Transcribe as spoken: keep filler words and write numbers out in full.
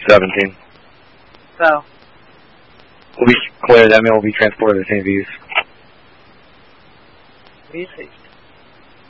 seventeen. So? We'll be clear, that man will be transported to Saint V's. What do you think?